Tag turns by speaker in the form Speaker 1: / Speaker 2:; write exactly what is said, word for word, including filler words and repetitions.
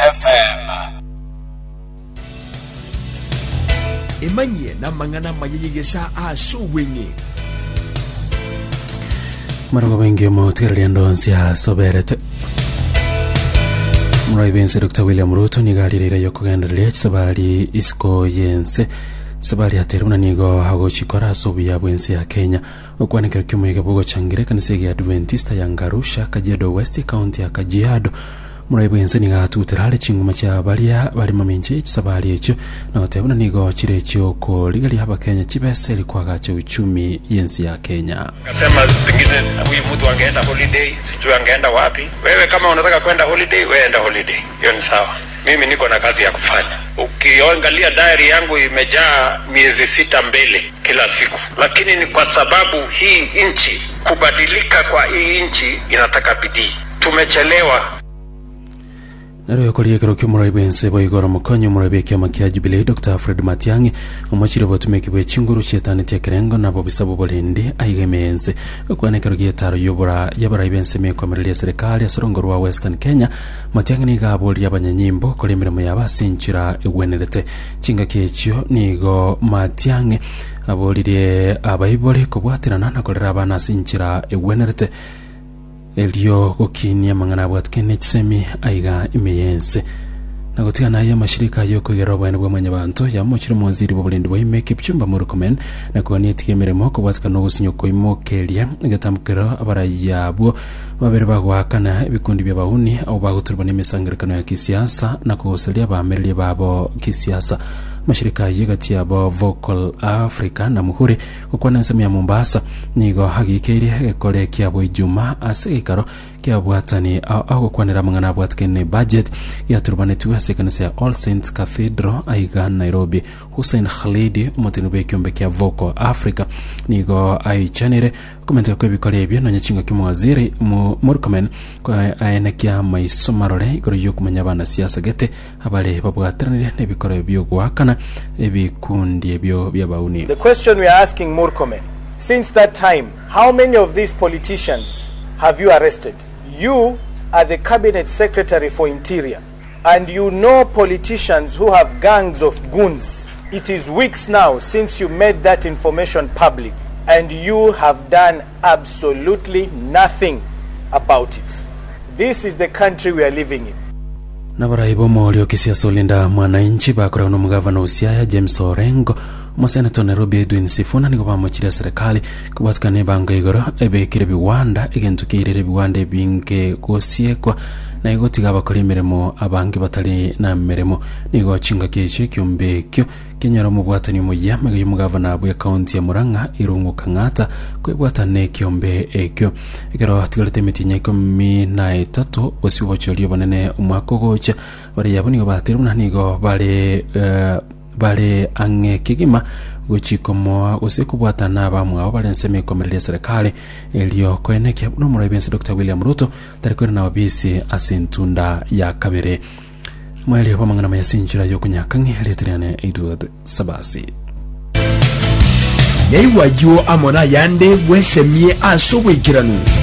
Speaker 1: F M.
Speaker 2: Emanye na mangana mayeyegesa asubwenye.
Speaker 3: Marugo wengi motiraliendo nsia soberete. Mraibense Doctor William Ruto ni gari rira yokugenderea sabari isko yense sabari ateruna nigo hago chikora sobu ya bwensi ya Kenya okwanekera kimwega bugo changire kanisege ya Adventista ya Ngarusha Kajiado West County ya Kajiado. Muraibense ni gatuterale chinguma cha balia bali mamenje sabari echo na otebuna nigo chirecho ko ligali haba Kenya chibese likwa gache uchumi yensi ya Kenya.
Speaker 4: Kasema pengine huyu mtu angeenda holiday, sijui angeenda wapi. Wewe kama unataka kwenda holiday, wewe enda holiday. Hiyo ni sawa. Mimi niko na kazi ya kufanya. Ukiangalia diary yangu imejaa miezi sita mbele kila siku. Lakini ni kwa sababu hii nchi, kubadilika kwa hii nchi inataka bidii. Tumechelewa.
Speaker 3: Naro yokolie kero kimuraibense boigora mukonyo murabeke amakia Jubilee Doctor Fred Matiang'i umachire botumeke bwe chinguru chetane tekerengo nabo bisabo bolende aigemense kwane kero gietaro yobora yabaraibense mekomerelia serikali asorongorwa Western Kenya. Matiang'i ni gaboli abanyanyimbo kole mirimo yabasinchira egwenerete chinga kechyo nigo Matiang'i abolire abaibole kubwatirana nakolera abana sinchira egwenerete elio gokinia mangana bwatkene chisemi aiga imeyense nagotia naye mashirika yoko yeroba ene bwamanya bantu yamochire monziri bobulindi bwime Kipchumba Murkomen na kuania tikemeremo kubwatka no gusinyo koimokelia igatamukero abarayabo babere bagwakana ibikundi bya bahuni au baguturwa n'imisangirekano ya kisiasa na kuhoselia bamerili babo kisiasa. Mashirika yigati abo Vocal Africa na Muhure ukwana nsemi ya Mombasa nigo hagikeire ekole kyabo Ijumaa asikaro kyabwatani au kwanira mangana bwatkene budget ya turbane tuwa sekanisa ya All Saints Cathedral aiga Nairobi. Hussein Khalidi umutinube kyombe kya Vocal Africa nigo aichanire komenta ko bikole byo no nyachinga kimwaziri Murkomen kwa ayenekia maisomarole igoro yo kumenya bana siasa gete abale babwataranire nebikore byo gwakana ebikundi ebyo byabauni.
Speaker 5: The question we are asking Murkomen, since that time, how many of these politicians have you arrested? You are the cabinet secretary for interior, and you know politicians who have gangs of goons. It is weeks now since you made that information public, and you have done absolutely nothing about it. This is the country we are living in.
Speaker 3: Nabaraibo molio kisiasa ulinda mwananchi bakora no mugavana Usiaya James Orengo Mosenator Nairobi Edwin Sifuna niko bamuchira serikali kubatukane bango igoro ebekire biwanda igentukirire biwanda binge gosiekwa na igoti gabakora imirimo abangi batari na mirimo nigo chinga keche kyombe kyo kenyara mu bwatani mu yamaga y'umugavana bwa county ya Murang'a Irungu Kang'ata kwebwatane kyombe ekyo igero atigalete mitinya ikomi na itatu osibocholiyo bonene umwako gocha bari yaboni batiruna nigo bale uh, bale ange kigima guchikomo usikubwatana bamwe abo bale nseme komerelia serikali elio koeneke no muraibense Doctor William Ruto tarikore na wabisi asintunda ya kabere mweli wa mangana mayasinjira yo kunyakangi letriane Edward Sabasi
Speaker 2: Yaiwa yo amona yande wesemie asobwekiranu